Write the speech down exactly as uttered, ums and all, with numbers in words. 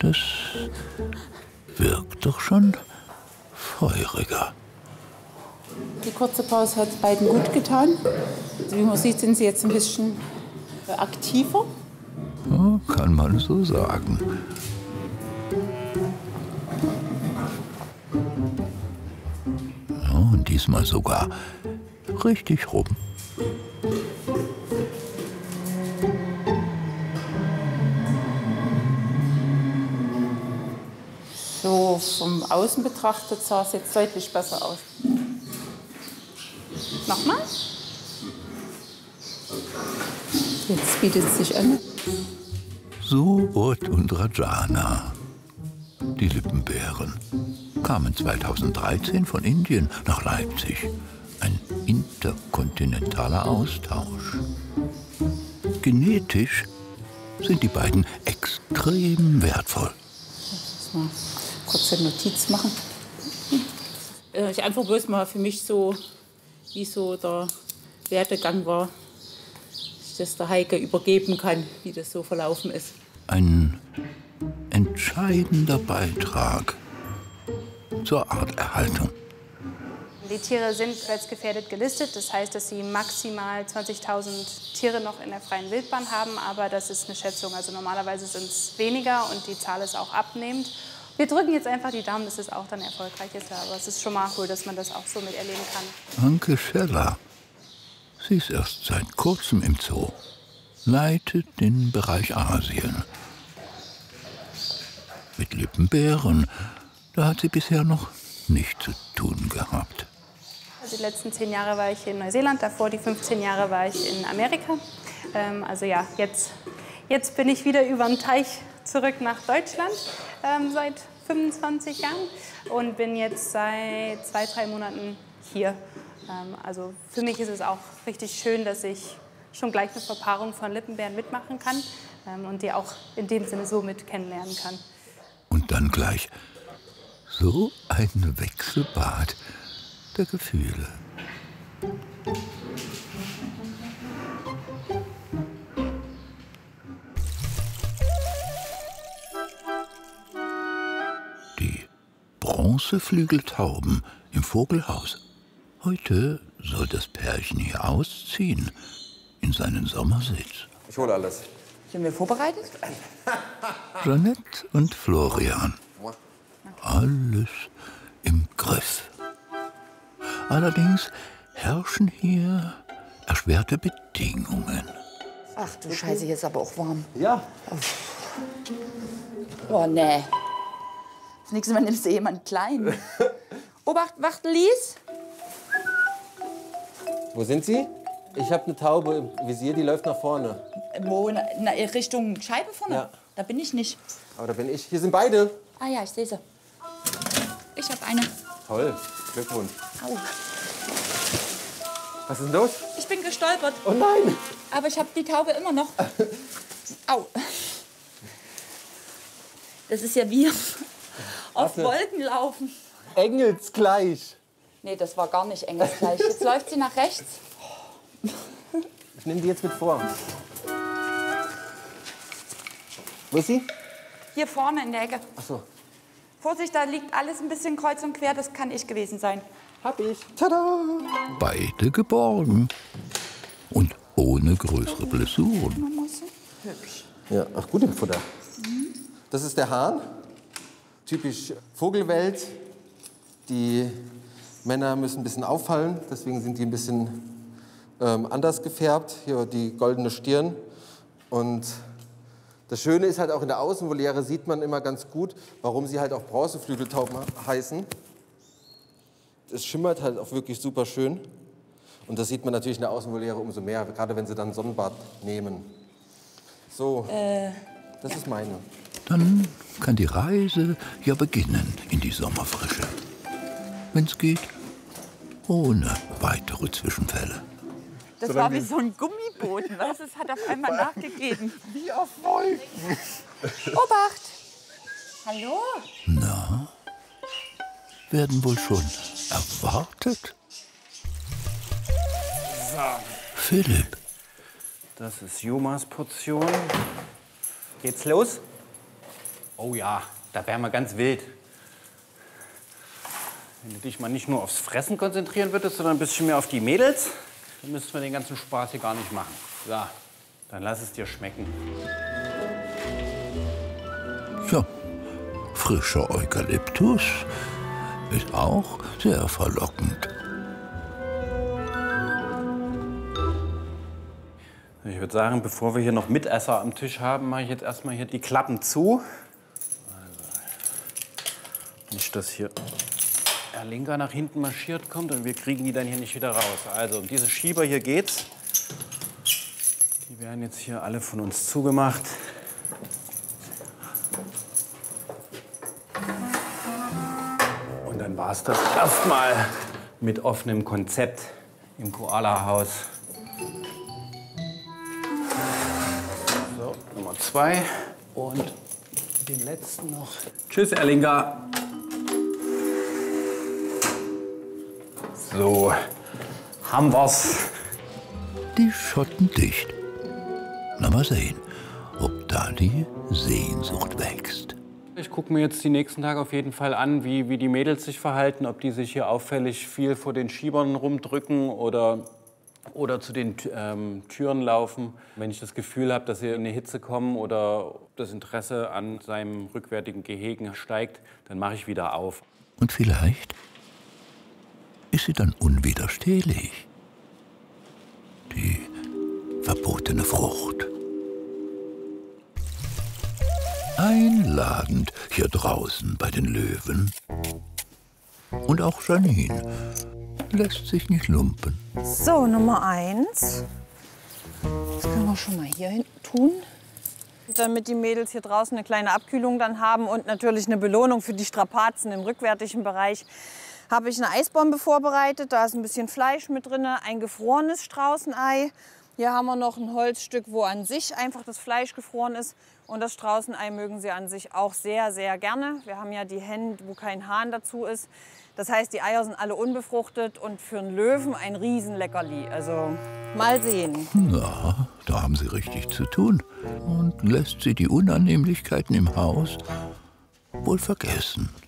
das wirkt doch schon feuriger. Die kurze Pause hat beiden gut getan. Wie man sieht, sind sie jetzt ein bisschen aktiver. Ja, kann man so sagen. Ja, und diesmal sogar richtig rum. So vom Außen betrachtet sah es jetzt deutlich besser aus. Nochmal. Jetzt bietet es sich an. Subodh und Rajana, die Lippenbären, kamen zweitausenddreizehn von Indien nach Leipzig. Ein interkontinentaler Austausch. Genetisch sind die beiden extrem wertvoll. Mal kurze Notiz machen. Ich einfach bloß mal für mich so, wie so der Werdegang war, dass ich das der Heike übergeben kann, wie das so verlaufen ist. Ein entscheidender Beitrag zur Arterhaltung. Die Tiere sind gefährdet gelistet. Das heißt, dass sie maximal zwanzigtausend Tiere noch in der freien Wildbahn haben. Aber das ist eine Schätzung. Also normalerweise sind es weniger und die Zahl ist auch abnehmend. Wir drücken jetzt einfach die Daumen, dass es auch dann erfolgreich ist. Aber es ist schon mal cool, dass man das auch so miterleben kann. Anke Scheller, sie ist erst seit kurzem im Zoo, leitet den Bereich Asien. Mit Lippenbären, da hat sie bisher noch nichts zu tun gehabt. Also die letzten zehn Jahre war ich in Neuseeland, davor die fünfzehn Jahre war ich in Amerika. Ähm, also ja, jetzt, jetzt bin ich wieder über den Teich zurück nach Deutschland ähm, seit fünfundzwanzig Jahren und bin jetzt seit zwei, drei Monaten hier. Ähm, also für mich ist es auch richtig schön, dass ich schon gleich eine Verpaarung von Lippenbären mitmachen kann ähm, und die auch in dem Sinne so mit kennenlernen kann. Und dann gleich so ein Wechselbad der Gefühle. Die Bronzeflügeltauben im Vogelhaus. Heute soll das Pärchen hier ausziehen in seinen Sommersitz. Ich hole alles. Sind wir vorbereitet? Jeanette und Florian. Alles im Griff. Allerdings herrschen hier erschwerte Bedingungen. Ach du Scheiße, hier ist aber auch warm. Ja. Oh, nee. Das nächste Mal nimmst du jemanden klein. Obacht, Wachtel, Lies. Wo sind Sie? Ich habe eine Taube im Visier, die läuft nach vorne. Wo, in, in Richtung Scheibe vorne? Ja. Da bin ich nicht. Aber da bin ich. Hier sind beide. Ah ja, ich sehe sie. Ich habe eine. Toll. Glückwunsch. Au. Was ist denn los? Ich bin gestolpert. Oh nein. Aber ich habe die Taube immer noch. Au. Das ist ja wie auf Wolken laufen. Engelsgleich. Nee, das war gar nicht engelsgleich. Jetzt läuft sie nach rechts. Ich nehme die jetzt mit vor. Wo ist sie? Hier vorne in der Ecke. Ach so. Vorsicht, da liegt alles ein bisschen kreuz und quer. Das kann ich gewesen sein. Hab ich. Tada! Beide geborgen. Und ohne größere Blessuren. Hübsch. Ja, ach, gut im Futter. Das ist der Hahn. Typisch Vogelwelt. Die Männer müssen ein bisschen auffallen, deswegen sind die ein bisschen ähm, anders gefärbt. Hier die goldene Stirn. Und das Schöne ist halt auch in der Außenvoliere sieht man immer ganz gut, warum sie halt auch Bronzeflügeltauben heißen. Es schimmert halt auch wirklich super schön. Und das sieht man natürlich in der Außenvoliere umso mehr, gerade wenn sie dann Sonnenbad nehmen. So, äh, das ja. ist meine. Dann kann die Reise ja beginnen in die Sommerfrische. Wenn's geht, ohne weitere Zwischenfälle. Das war wie so ein Gummiboden, weißt du? Es hat auf einmal nachgegeben. Wie auf Wolken. Obacht! Hallo? Na, werden wohl schon erwartet? So. Philipp. Das ist Jomas Portion. Geht's los? Oh ja, da wären wir ganz wild. Wenn du dich mal nicht nur aufs Fressen konzentrieren würdest, sondern ein bisschen mehr auf die Mädels, dann müssten wir den ganzen Spaß hier gar nicht machen. So, dann lass es dir schmecken. Ja, frischer Eukalyptus ist auch sehr verlockend. Ich würde sagen, bevor wir hier noch Mitesser am Tisch haben, mache ich jetzt erstmal hier die Klappen zu. Also, nicht, dass hier der Linker nach hinten marschiert kommt und wir kriegen die dann hier nicht wieder raus. Also um diese Schieber hier geht's. Die werden jetzt hier alle von uns zugemacht. Und dann war es das erstmal mit offenem Konzept im Koala-Haus. So, Nummer zwei und den letzten noch. Tschüss, Erlinga. So, haben wir's. Die Schotten dicht. Na, mal sehen, ob da die Sehnsucht wächst. Ich gucke mir jetzt die nächsten Tage auf jeden Fall an, wie, wie die Mädels sich verhalten, ob die sich hier auffällig viel vor den Schiebern rumdrücken oder, oder zu den ähm, Türen laufen. Wenn ich das Gefühl habe, dass sie in eine Hitze kommen oder das Interesse an seinem rückwärtigen Gehegen steigt, dann mache ich wieder auf. Und vielleicht ist sie dann unwiderstehlich. Die verbotene Frucht. Einladend hier draußen bei den Löwen. Und auch Janine lässt sich nicht lumpen. So, Nummer eins. Das können wir schon mal hier hin tun. Damit die Mädels hier draußen eine kleine Abkühlung dann haben und natürlich eine Belohnung für die Strapazen im rückwärtigen Bereich, habe ich eine Eisbombe vorbereitet. Da ist ein bisschen Fleisch mit drin, ein gefrorenes Straußenei. Hier haben wir noch ein Holzstück, wo an sich einfach das Fleisch gefroren ist. Und das Straußenei mögen sie an sich auch sehr, sehr gerne. Wir haben ja die Hennen, wo kein Hahn dazu ist. Das heißt, die Eier sind alle unbefruchtet und für einen Löwen ein Riesenleckerli. Also mal sehen. Na, da haben sie richtig zu tun. Und lässt sie die Unannehmlichkeiten im Haus wohl vergessen.